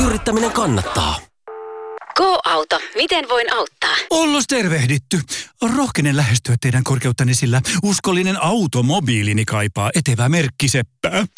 Yrittäminen kannattaa. Go-auto. Miten voin auttaa? Ollos tervehditty. Rohkenen lähestyä teidän korkeuttani, sillä uskollinen automobiilini kaipaa etevää merkkiseppää.